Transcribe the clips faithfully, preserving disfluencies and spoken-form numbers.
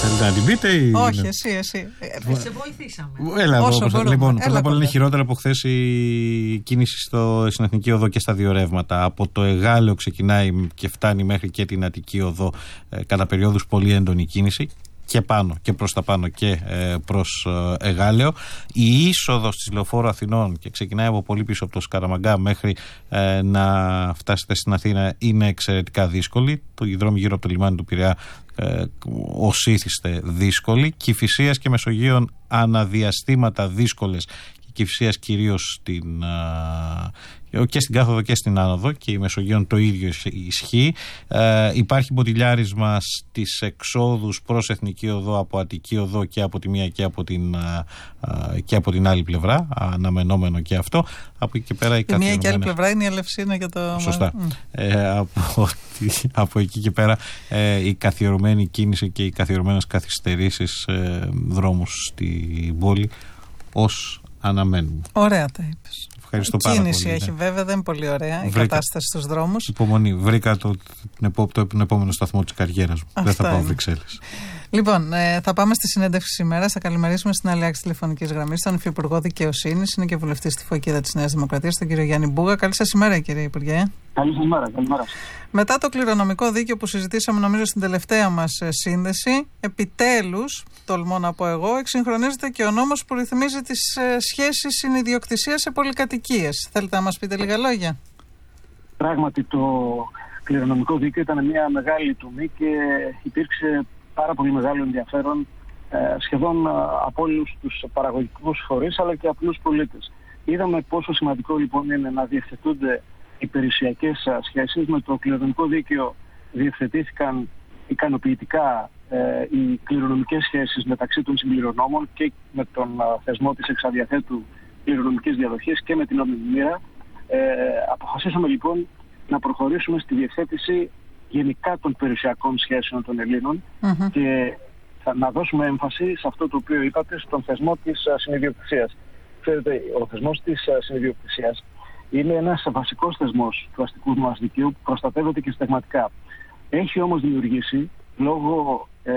Θέλετε να την πείτε ή... Όχι, εσύ, εσύ. Σε βοηθήσαμε. Έλα εδώ. Λοιπόν, πρώτα απ' όλα είναι χειρότερα από χθες η κίνηση στο, στην Εθνική Οδό και στα δύο ρεύματα. Από το Εγάλεο ξεκινάει και φτάνει μέχρι και την Αττική Οδό, ε, κατά περιόδους πολύ έντονη κίνηση. Και πάνω και προς τα πάνω και ε, προς ε, Εγάλεο. Η είσοδος της Λεωφόρου Αθηνών και ξεκινάει από πολύ πίσω από το Σκαραμαγκά μέχρι ε, να φτάσετε στην Αθήνα είναι εξαιρετικά δύσκολη. Το δρόμοι γύρω από το λιμάνι του Πειραιά ε, ως ήθιστε δύσκολη. Κηφισίας και Μεσογείων αναδιαστήματα δύσκολες. Κηφισίας κυρίως στην, α, και στην κάθοδο και στην άνοδο, και η Μεσογείων το ίδιο ισχύει. Ε, υπάρχει μποτιλιάρισμα στις εξόδους προς Εθνική Οδό από Αττική Οδό και από τη μία και από την, α, και από την άλλη πλευρά, αναμενόμενο και αυτό. Από εκεί και πέρα η, η μία και άλλη πλευρά είναι η Αλευσίνα και το... Σωστά. Mm. Ε, από, από εκεί και πέρα ε, η καθιερωμένη κίνηση και οι καθιερωμένες καθυστερήσεις ε, δρόμους στην πόλη ως αναμένουμε. Ωραία τα είπες. Ευχαριστώ πάρα πολύ. Κίνηση έχει, ναι. Βέβαια, δεν είναι πολύ ωραία η βρήκα... κατάσταση στους δρόμους. Υπομονή. Βρήκα το, το, το, τον επόμενο σταθμό της καριέρας μου. Αυτά δεν θα πάω Βρυξέλλες. Λοιπόν, ε, θα πάμε στη συνέντευξη σήμερα. Θα καλημερίσουμε στην άλλη άκρη τηλεφωνικής γραμμής τον Υφυπουργό Δικαιοσύνης, είναι και βουλευτής στη Φωκίδα της Νέας Δημοκρατίας, τον κύριο Γιάννη Μπούγα. Καλή σας ημέρα, κύριε Υπουργέ. Καλή σας ημέρα, καλημέρα. Μετά το κληρονομικό δίκαιο που συζητήσαμε, νομίζω, στην τελευταία μας σύνδεση, επιτέλους, τολμώ να πω εγώ, εξυγχρονίζεται και ο νόμος που ρυθμίζει τις σχέσεις συνιδιοκτησίας σε πολυκατοικίες. Θέλετε να μας πείτε λίγα λόγια? Πράγματι, το κληρονομικό δίκαιο ήταν μια μεγάλη τομή και υπήρξε πάρα πολύ μεγάλο ενδιαφέρον ε, σχεδόν ε, από όλους τους παραγωγικούς φορείς αλλά και απλούς πολίτες. Είδαμε πόσο σημαντικό λοιπόν είναι να διευθετούνται οι περιουσιακές σχέσεις. Με το κληρονομικό δίκαιο διευθετήθηκαν ικανοποιητικά ε, οι κληρονομικές σχέσεις μεταξύ των συμπληρονόμων και με τον ε, θεσμό της εξαδιαθέτου κληρονομικής διαδοχής και με την νόμιμη μοίρα. Ε, αποφασίσαμε λοιπόν να προχωρήσουμε στη διευθέτηση γενικά των περιουσιακών σχέσεων των Ελλήνων mm-hmm. και θα να δώσουμε έμφαση σε αυτό το οποίο είπατε, στον θεσμό της συνιδιοκτησίας. Ξέρετε, ο θεσμός της συνιδιοκτησίας είναι ένας βασικός θεσμός του αστικού μας δικαίου που προστατεύεται και συνταγματικά. Έχει όμως δημιουργήσει, λόγω ε,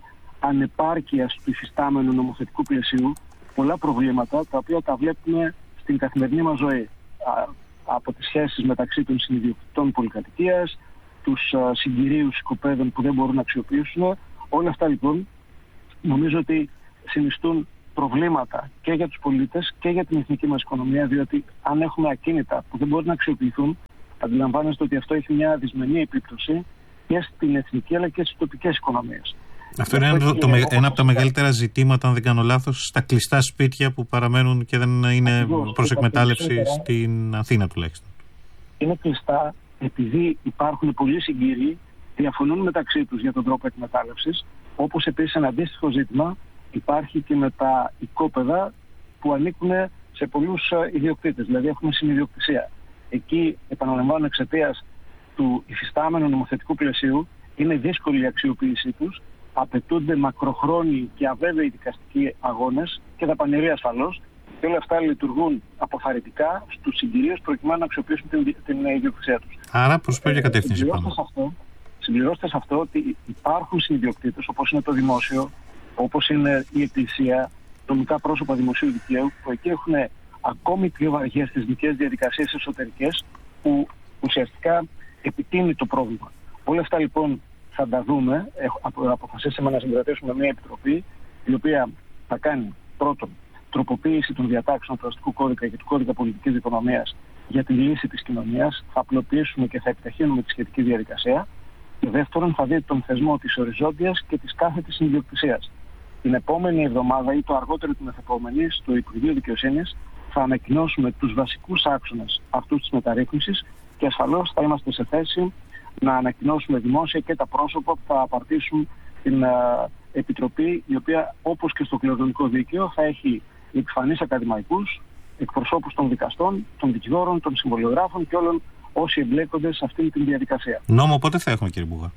ανεπάρκειας του υφιστάμενου νομοθετικού πλαισίου, πολλά προβλήματα τα οποία τα βλέπουμε στην καθημερινή μας ζωή. Α, από τις σχέσεις μεταξύ των συνιδιοκτητών πολυκατοικίας, τους α, συγκυρίους οικοπαίδων που δεν μπορούν να αξιοποιήσουν. Όλα αυτά λοιπόν νομίζω ότι συνιστούν προβλήματα και για τους πολίτες και για την εθνική μας οικονομία, διότι αν έχουμε ακίνητα που δεν μπορούν να αξιοποιηθούν, αντιλαμβάνεστε ότι αυτό έχει μια δυσμενή επίπτωση και στην εθνική αλλά και στις τοπικές οικονομίες. Αυτό είναι ένα, το, ένα από τα μεγαλύτερα ζητήματα, αν δεν κάνω λάθος, στα κλειστά σπίτια που παραμένουν και δεν είναι προς εκμετάλλευση στην Αθήνα τουλάχιστον. Είναι κλειστά επειδή υπάρχουν πολλοί συγκύριοι, διαφωνούν μεταξύ τους για τον τρόπο εκμετάλλευσης, όπως επίσης ένα αντίστοιχο ζήτημα υπάρχει και με τα οικόπεδα που ανήκουν σε πολλούς ιδιοκτήτες, δηλαδή έχουμε συνιδιοκτησία. Εκεί, επαναλαμβάνω, εξαιτίας του υφιστάμενου νομοθετικού πλαισίου, είναι δύσκολη η αξιοποίησή τους, απαιτούνται μακροχρόνιοι και αβέβαιοι δικαστικοί αγώνες και δαπανηροί ασφαλώς, και όλα αυτά λειτουργούν αποθαρρυντικά στους συγκυρίους προκειμένου να αξιοποιήσουν την, την ιδιοκτησία τους. Άρα προς ποια κατεύθυνση πάμε? Συμπληρώστε σε αυτό ότι υπάρχουν συνιδιοκτήτες όπως είναι το δημόσιο, όπως είναι η εκκλησία, νομικά πρόσωπα δημοσίου δικαίου, που εκεί έχουν ακόμη πιο βαριές θεσμικές διαδικασίες εσωτερικές που ουσιαστικά επιτείνει το πρόβλημα. Όλα αυτά λοιπόν θα τα δούμε. Αποφασίσαμε να συγκρατήσουμε μια επιτροπή η οποία θα κάνει πρώτον τροποποίηση των διατάξεων του αστικού κώδικα και του κώδικα πολιτικής οικονομίας για τη λύση της κοινωνίας. Θα απλοποιήσουμε και θα επιταχύνουμε τη σχετική διαδικασία. Και δεύτερον, θα δει τον θεσμό της οριζόντιας και της κάθετης συνδιοκτησίας. Την επόμενη εβδομάδα ή το αργότερο την μεθεπόμενη, στο Υπουργείο Δικαιοσύνης, θα ανακοινώσουμε τους βασικούς άξονες αυτούς της μεταρρύθμισης και ασφαλώς θα είμαστε σε θέση να ανακοινώσουμε δημόσια και τα πρόσωπα που θα απαρτήσουν την uh, Επιτροπή, η οποία, όπως και στο κληρονομικό δίκαιο, θα έχει επιφανείς ακαδημαϊκούς, εκπροσώπους των δικαστών, των δικηγόρων, των συμβολιογράφων και όλων όσοι εμπλέκονται σε αυτήν την διαδικασία. Νόμο πότε θα έχουμε, κύριε Μπούγα?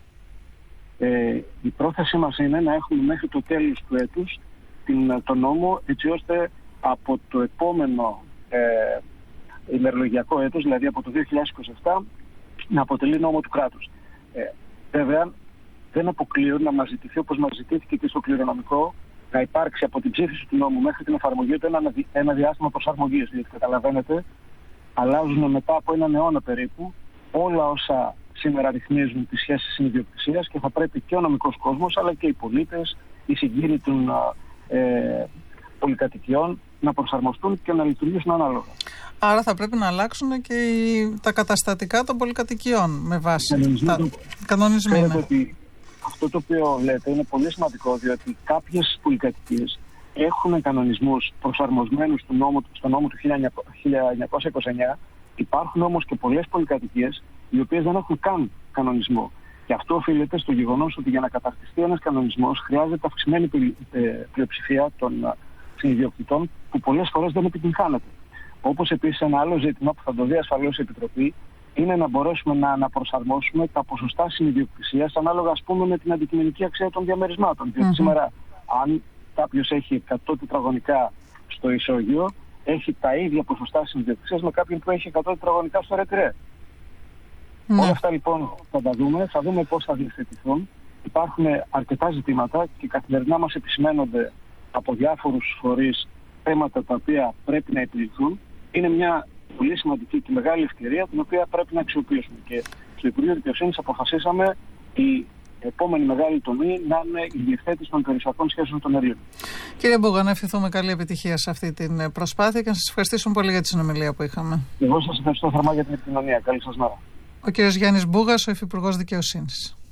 Ε, η πρόθεσή μας είναι να έχουμε μέχρι το τέλος του έτους την, το νόμο, έτσι ώστε από το επόμενο ε, ημερολογιακό έτος, δηλαδή από το δύο χιλιάδες είκοσι επτά, να αποτελεί νόμο του κράτους. Ε, βέβαια, δεν αποκλείουν να μας ζητηθεί, όπως μας ζητήθηκε και στο κληρονομικό, να υπάρξει από την ψήφιση του νόμου μέχρι την εφαρμογή του ένα, ένα διάστημα προσαρμογής. Γιατί καταλαβαίνετε, αλλάζουν μετά από έναν αιώνα περίπου όλα όσα σήμερα ρυθμίζουν τις σχέσεις συνειδιοκτησίας και θα πρέπει και ο νομικός κόσμος αλλά και οι πολίτες, οι συγκύροι των ε, πολυκατοικιών να προσαρμοστούν και να λειτουργήσουν ανάλογα. Άρα θα πρέπει να αλλάξουν και οι, τα καταστατικά των πολυκατοικιών με βάση τα κανονισμοί. Ότι αυτό το οποίο λέτε είναι πολύ σημαντικό, διότι κάποιες πολυκατοικίες έχουν κανονισμούς προσαρμοσμένους στο νόμο, στο νόμο του χίλια εννιακόσια είκοσι εννιά. Υπάρχουν όμως και πολλές πολυκατοικίες οι οποίες δεν έχουν καν κανονισμό. Και αυτό οφείλεται στο γεγονός ότι για να καταρτιστεί ένας κανονισμός χρειάζεται αυξημένη πλειοψηφία των συνειδιοκτητών που πολλές φορές δεν επιτυγχάνεται. Όπως επίσης ένα άλλο ζήτημα που θα το δει ασφαλώς η Επιτροπή είναι να μπορέσουμε να αναπροσαρμόσουμε τα ποσοστά συνειδιοκτησίας ανάλογα, ας πούμε, με την αντικειμενική αξία των διαμερισμάτων. Διότι mm-hmm. σήμερα, αν κάποιος έχει εκατό τετραγωνικά στο ισόγειο, έχει τα ίδια ποσοστά συνειδιοκτησίας με κάποιον που έχει εκατό τετραγωνικά στο ρετυρέ. Mm. Όλα αυτά λοιπόν θα τα δούμε, θα δούμε πώς θα διευθετηθούν. Υπάρχουν αρκετά ζητήματα και καθημερινά μας επισημαίνονται από διάφορους φορείς θέματα τα οποία πρέπει να επιληθούν. Είναι μια πολύ σημαντική και μεγάλη ευκαιρία την οποία πρέπει να αξιοποιήσουμε. Και στο Υπουργείο Δικαιοσύνης αποφασίσαμε η επόμενη μεγάλη τομή να είναι η διευθέτηση των περιουσιακών σχέσεων των Ελλήνων. Κύριε Μπούγα, να ευχηθούμε καλή επιτυχία σε αυτή την προσπάθεια και να σας ευχαριστήσουμε πολύ για τη συνομιλία που είχαμε. Εγώ σας ευχαριστώ θερμά για την επικοινωνία. Καλή σας μέρα. Ο κύριος Γιάννης Μπούγας, ο Υφυπουργός Δικαιοσύνης.